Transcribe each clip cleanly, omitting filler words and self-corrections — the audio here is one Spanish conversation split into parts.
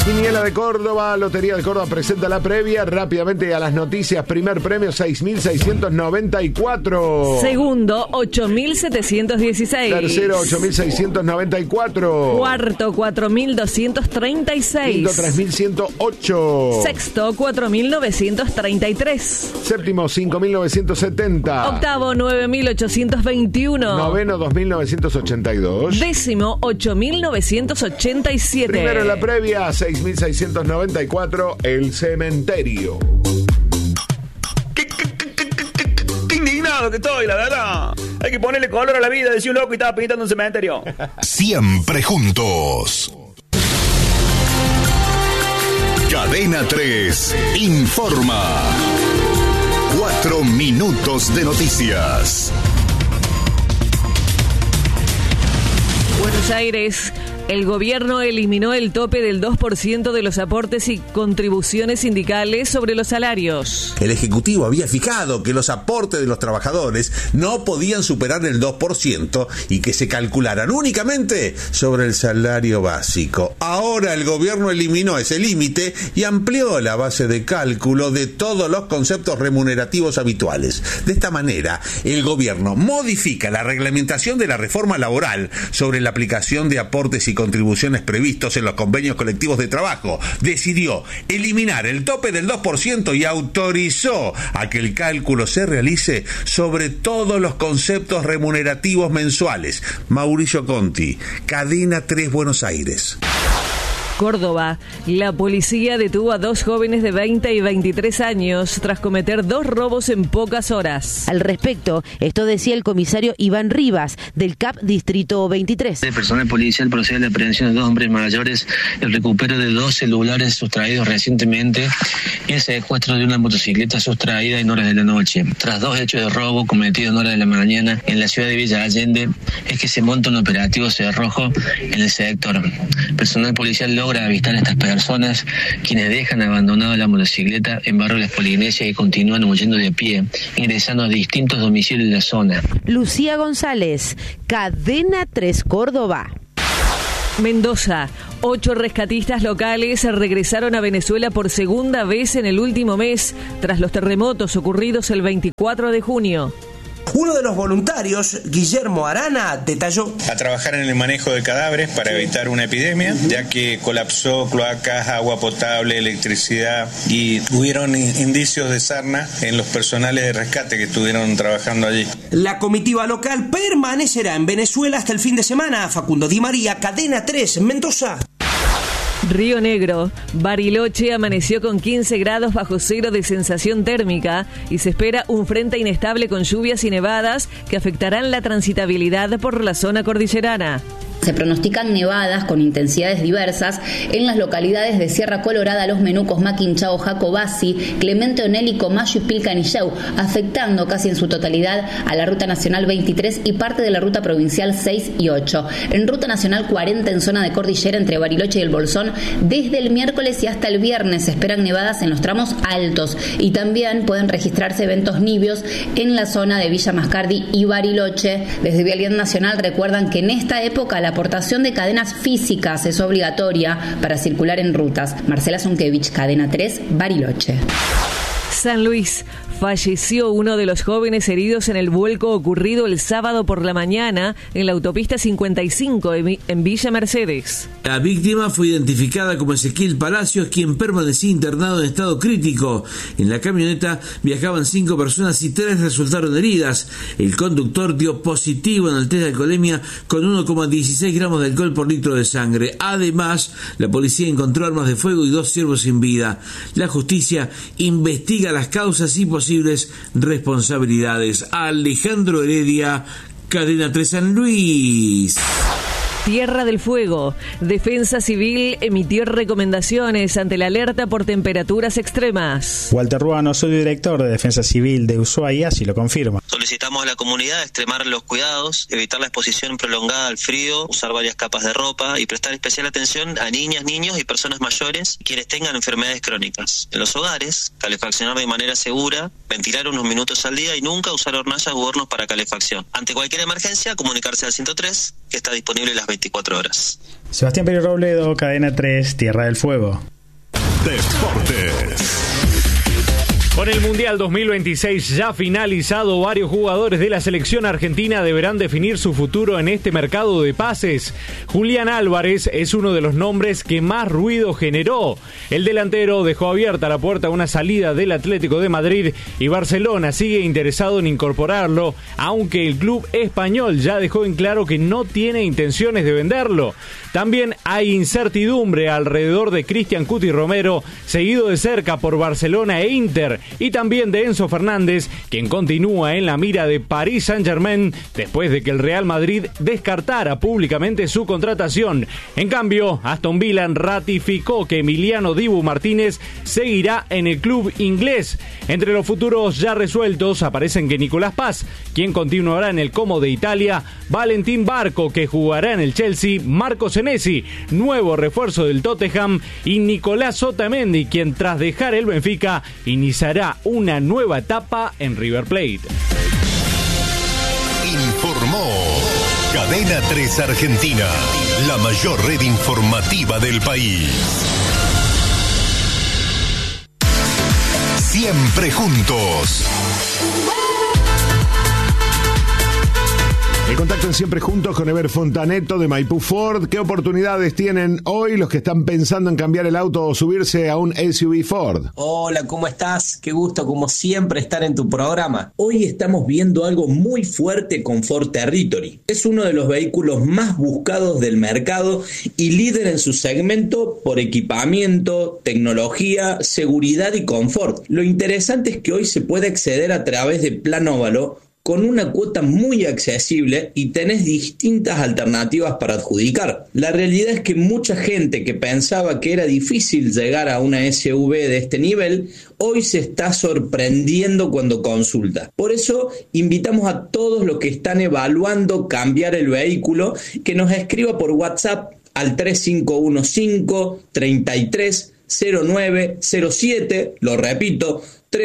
Quiniela de Córdoba, Lotería de Córdoba presenta la previa. Rápidamente a las noticias. Primer premio, 6.694. Segundo, 8.716. Tercero, 8.694. Cuarto, 4.236. Quinto, 3.108. Sexto, 4.933. Séptimo, 5.970. Octavo, 9.821. Noveno, 2.982. Décimo, 8.987. Primero en la previa, 6.694, el cementerio. Qué indignado que estoy, la verdad. Hay que ponerle color a la vida, decía un loco y estaba pintando un cementerio. Siempre juntos. Cadena 3 informa. 4 minutos de noticias. Buenos Aires. El gobierno eliminó el tope del 2% de los aportes y contribuciones sindicales sobre los salarios. El Ejecutivo había fijado que los aportes de los trabajadores no podían superar el 2% y que se calcularan únicamente sobre el salario básico. Ahora el gobierno eliminó ese límite y amplió la base de cálculo de todos los conceptos remunerativos habituales. De esta manera, el gobierno modifica la reglamentación de la reforma laboral sobre la aplicación de aportes y contribuciones previstos en los convenios colectivos de trabajo. Decidió eliminar el tope del 2% y autorizó a que el cálculo se realice sobre todos los conceptos remunerativos mensuales. Mauricio Conti, Cadena 3 Buenos Aires. Córdoba. La policía detuvo a 2 jóvenes de 20 y 23 años tras cometer 2 robos en pocas horas. Al respecto, esto decía el comisario Iván Rivas, del CAP Distrito 23. El personal policial procede a la aprehensión de 2 hombres mayores, el recupero de 2 celulares sustraídos recientemente y el secuestro de una motocicleta sustraída en horas de la noche. Tras 2 hechos de robo cometidos en horas de la mañana en la ciudad de Villa Allende, es que se monta un operativo cerrojo en el sector. Personal policial logra avistar a estas personas, quienes dejan abandonada la motocicleta en barrio Las Polinesias y continúan huyendo de pie, ingresando a distintos domicilios de la zona. Lucía González, Cadena 3 Córdoba. Mendoza. 8 rescatistas locales regresaron a Venezuela por segunda vez en el último mes, tras los terremotos ocurridos el 24 de junio. Uno de los voluntarios, Guillermo Arana, detalló: a trabajar en el manejo de cadáveres para evitar una epidemia, ya que colapsó cloacas, agua potable, electricidad y hubieron indicios de sarna en los personales de rescate que estuvieron trabajando allí. La comitiva local permanecerá en Venezuela hasta el fin de semana. Facundo Di María, Cadena 3, Mendoza. Río Negro. Bariloche amaneció con 15 grados bajo cero de sensación térmica y se espera un frente inestable con lluvias y nevadas que afectarán la transitabilidad por la zona cordillerana. Se pronostican nevadas con intensidades diversas en las localidades de Sierra Colorada, Los Menucos, Maquinchao, Jacobasi, Clemente Onelli, Comayo y Pilcanilleu, afectando casi en su totalidad a la Ruta Nacional 23 y parte de la Ruta Provincial 6 y 8. En Ruta Nacional 40 en zona de cordillera entre Bariloche y El Bolsón, desde el miércoles y hasta el viernes se esperan nevadas en los tramos altos y también pueden registrarse eventos nibios en la zona de Villa Mascardi y Bariloche. Desde Vialidad Nacional recuerdan que en esta época la aportación de cadenas físicas es obligatoria para circular en rutas. Marcela Zonkevich, Cadena 3, Bariloche. San Luis. Falleció uno de los jóvenes heridos en el vuelco ocurrido el sábado por la mañana en la autopista 55 en Villa Mercedes. La víctima fue identificada como Ezequiel Palacios, quien permanecía internado en estado crítico. En la camioneta viajaban 5 personas y 3 resultaron heridas. El conductor dio positivo en el test de alcoholemia con 1,16 gramos de alcohol por litro de sangre. Además, la policía encontró armas de fuego y 2 ciervos sin vida. La justicia investiga las causas y posibles responsabilidades. Alejandro Heredia, Cadena 3 San Luis. Tierra del Fuego. Defensa Civil emitió recomendaciones ante la alerta por temperaturas extremas. Walter Ruano, soy director de Defensa Civil de Ushuaia, así lo confirma. Solicitamos a la comunidad extremar los cuidados, evitar la exposición prolongada al frío, usar varias capas de ropa y prestar especial atención a niñas, niños y personas mayores quienes tengan enfermedades crónicas. En los hogares, calefaccionar de manera segura, ventilar unos minutos al día y nunca usar hornallas u hornos para calefacción. Ante cualquier emergencia, comunicarse al 103, que está disponible las 24 horas. Sebastián Pérez Robledo, Cadena 3, Tierra del Fuego. Deportes. Con el Mundial 2026 ya finalizado, varios jugadores de la selección argentina deberán definir su futuro en este mercado de pases. Julián Álvarez es uno de los nombres que más ruido generó. El delantero dejó abierta la puerta a una salida del Atlético de Madrid y Barcelona sigue interesado en incorporarlo, aunque el club español ya dejó en claro que no tiene intenciones de venderlo. También hay incertidumbre alrededor de Cristian Cuti Romero, seguido de cerca por Barcelona e Inter, y también de Enzo Fernández, quien continúa en la mira de Paris Saint-Germain después de que el Real Madrid descartara públicamente su contratación. En cambio, Aston Villa ratificó que Emiliano Dibu Martínez seguirá en el club inglés. Entre los futuros ya resueltos aparecen que Nicolás Paz, quien continuará en el Como de Italia, Valentín Barco, que jugará en el Chelsea, Marco Senesi, nuevo refuerzo del Tottenham, y Nicolás Otamendi, quien tras dejar el Benfica iniciará una nueva etapa en River Plate. Informó Cadena 3 Argentina, la mayor red informativa del país. Siempre juntos. El contacto en Siempre Juntos con Ever Fontaneto de Maipú Ford. ¿Qué oportunidades tienen hoy los que están pensando en cambiar el auto o subirse a un SUV Ford? Hola, ¿cómo estás? Qué gusto, como siempre, estar en tu programa. Hoy estamos viendo algo muy fuerte con Ford Territory. Es uno de los vehículos más buscados del mercado y líder en su segmento por equipamiento, tecnología, seguridad y confort. Lo interesante es que hoy se puede acceder a través de Plan Óvalo con una cuota muy accesible y tenés distintas alternativas para adjudicar. La realidad es que mucha gente que pensaba que era difícil llegar a una SUV de este nivel, hoy se está sorprendiendo cuando consulta. Por eso invitamos a todos los que están evaluando cambiar el vehículo que nos escriba por WhatsApp al 3515-330907, lo repito,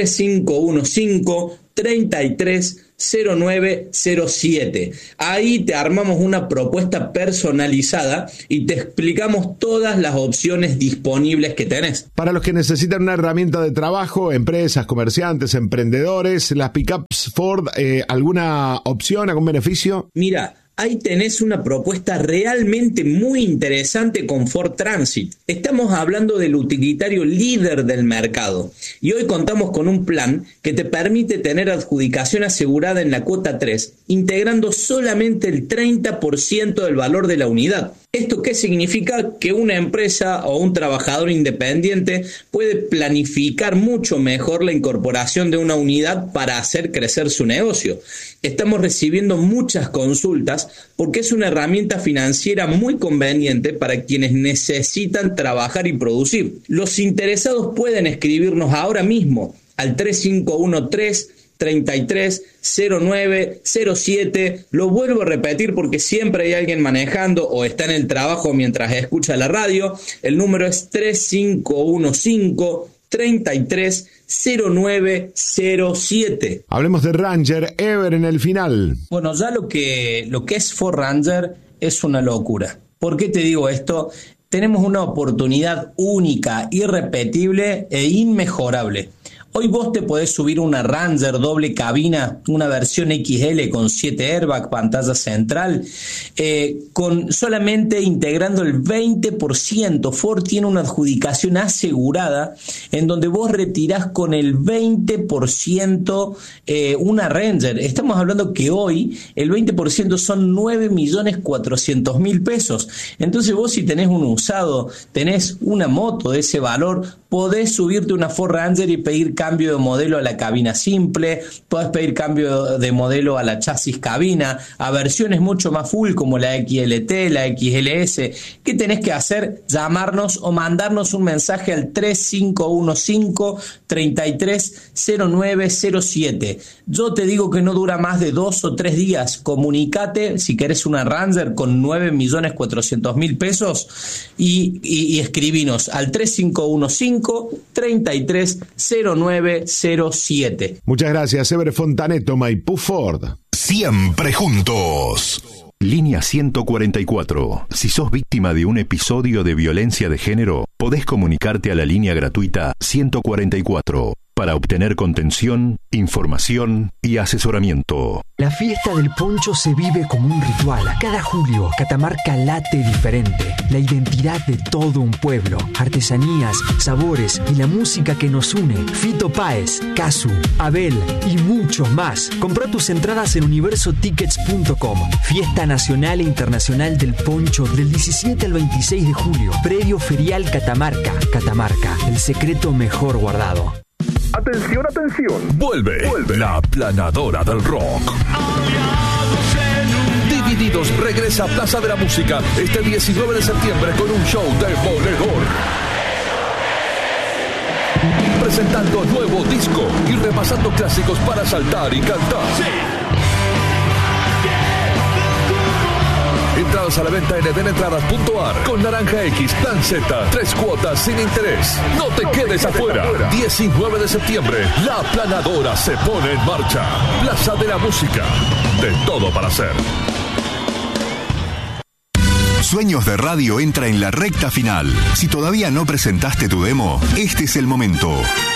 3515-330907. Ahí te armamos una propuesta personalizada y te explicamos todas las opciones disponibles que tenés. Para los que necesitan una herramienta de trabajo, empresas, comerciantes, emprendedores, las pickups Ford, ¿alguna opción, algún beneficio? Mira, ahí tenés una propuesta realmente muy interesante con Ford Transit. Estamos hablando del utilitario líder del mercado y hoy contamos con un plan que te permite tener adjudicación asegurada en la cuota 3, integrando solamente el 30% del valor de la unidad. ¿Esto qué significa? Que una empresa o un trabajador independiente puede planificar mucho mejor la incorporación de una unidad para hacer crecer su negocio. Estamos recibiendo muchas consultas porque es una herramienta financiera muy conveniente para quienes necesitan trabajar y producir. Los interesados pueden escribirnos ahora mismo al 3513-330907. Lo vuelvo a repetir porque siempre hay alguien manejando o está en el trabajo mientras escucha la radio. El número es 3515-330907. Hablemos de Ranger, Ever en el final. Bueno, ya lo que es Ford Ranger es una locura. ¿Por qué te digo esto? Tenemos una oportunidad única, irrepetible e inmejorable. Hoy vos te podés subir una Ranger doble cabina, una versión XL con 7 airbags, pantalla central, con solamente integrando el 20%. Ford tiene una adjudicación asegurada en donde vos retirás con el 20% una Ranger. Estamos hablando que hoy el 20% son 9.400.000 pesos. Entonces vos, si tenés un usado, tenés una moto de ese valor, podés subirte una Ford Ranger y pedir cambio de modelo a la cabina simple, podés pedir cambio de modelo a la chasis cabina, a versiones mucho más full como la XLT, la XLS. ¿Qué tenés que hacer? Llamarnos o mandarnos un mensaje al 3515-330907. Yo te digo que no dura más de 2 o 3 días. Comunicate si querés una Ranger con 9.400.000 pesos y escribinos al 3515-330907. Muchas gracias, Ever Fontaneto, Maipú Ford. Siempre juntos. Línea 144. Si sos víctima de un episodio de violencia de género, podés comunicarte a la línea gratuita 144 para obtener contención, información y asesoramiento. La fiesta del poncho se vive como un ritual. Cada julio, Catamarca late diferente. La identidad de todo un pueblo, artesanías, sabores y la música que nos une. Fito Páez, Casu, Abel y muchos más. Comprá tus entradas en universotickets.com. Fiesta nacional e internacional del poncho del 17 al 26 de julio. Predio Ferial Catamarca. Catamarca, el secreto mejor guardado. Atención, atención. Vuelve la Planadora del Rock. Divididos regresa a Plaza de la Música este 19 de septiembre con un show demoledor. Presentando nuevo disco y repasando clásicos para saltar y cantar. Entradas a la venta en edenentradas.ar con Naranja X, Plan Z, 3 cuotas sin interés. No te quedes afuera. 19 de septiembre, la Planadora se pone en marcha. Plaza de la Música. De todo para hacer. Sueños de Radio entra en la recta final. Si todavía no presentaste tu demo, este es el momento.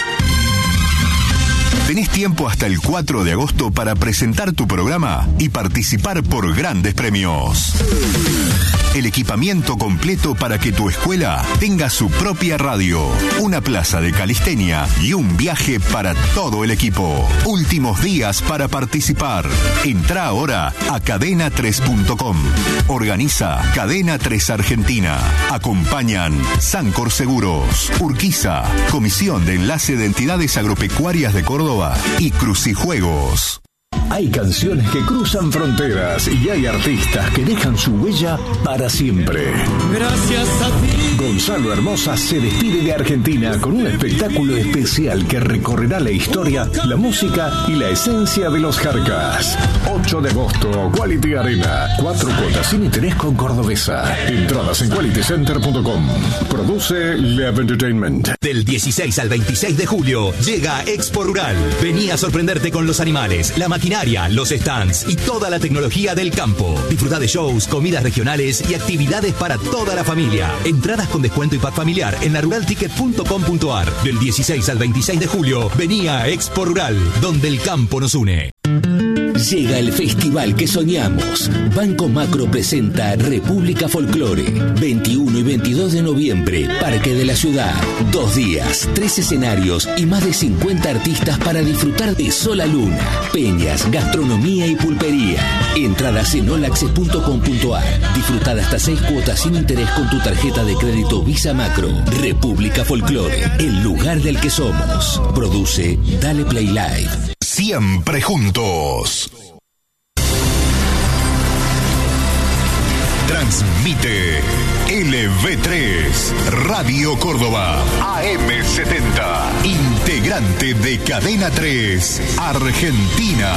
Tenés tiempo hasta el 4 de agosto para presentar tu programa y participar por grandes premios. El equipamiento completo para que tu escuela tenga su propia radio, una plaza de calistenia y un viaje para todo el equipo. Últimos días para participar. Entrá ahora a cadena3.com. Organiza Cadena 3 Argentina. Acompañan Sancor Seguros, Urquiza, Comisión de Enlace de Entidades Agropecuarias de Córdoba y Crucijuegos. Hay canciones que cruzan fronteras y hay artistas que dejan su huella para siempre. Gracias a ti. Gonzalo Hermosa se despide de Argentina con un espectáculo especial que recorrerá la historia, la música y la esencia de los Jarcas. 8 de agosto, Quality Arena. 4 cuotas sin interés con Cordobesa. Entradas en qualitycenter.com. Produce Lev Entertainment. Del 16 al 26 de julio llega Expo Rural. Vení a sorprenderte con los animales, la maquinaria, los stands y toda la tecnología del campo. Disfruta de shows, comidas regionales y actividades para toda la familia. Entradas con descuento y pack familiar en laruralticket.com.ar. Del 16 al 26 de julio, vení a Expo Rural, donde el campo nos une. Llega el festival que soñamos. Banco Macro presenta República Folclore. 21 y 22 de noviembre, Parque de la Ciudad. 2 días, 3 escenarios y más de 50 artistas para disfrutar de sol a luna, peñas, gastronomía y pulpería. Entradas en olaccess.com.ar. Disfrutada hasta 6 cuotas sin interés con tu tarjeta de crédito Visa Macro. República Folclore, el lugar del que somos. Produce Dale Play Live. Siempre juntos. Transmite LV3 Radio Córdoba AM70, integrante de Cadena 3 Argentina.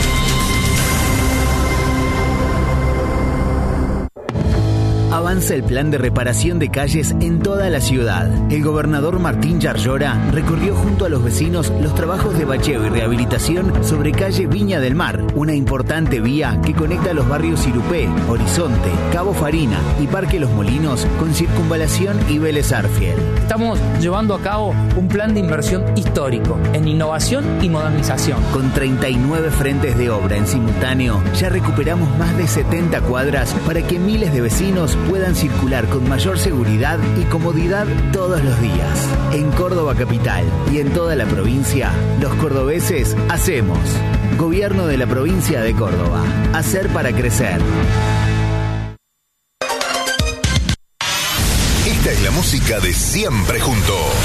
Avanza el plan de reparación de calles en toda la ciudad. El gobernador Martín Yarlora recorrió junto a los vecinos los trabajos de bacheo y rehabilitación sobre calle Viña del Mar, una importante vía que conecta los barrios Irupé, Horizonte, Cabo Farina y Parque Los Molinos con Circunvalación y Vélez Arfiel. Estamos llevando a cabo un plan de inversión histórico en innovación y modernización. Con 39 frentes de obra en simultáneo, ya recuperamos más de 70 cuadras para que miles de vecinos puedan circular con mayor seguridad y comodidad todos los días. En Córdoba Capital y en toda la provincia, los cordobeses hacemos. Gobierno de la provincia de Córdoba. Hacer para crecer. Esta es la música de Siempre Juntos.